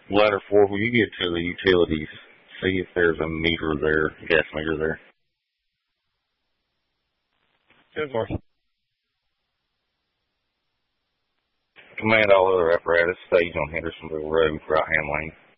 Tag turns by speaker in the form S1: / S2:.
S1: Ladder 4, when you get to the utilities, see if there's a meter there, gas meter there. Good, Mark. Command all other apparatus, stage on Hendersonville Road, right-hand lane.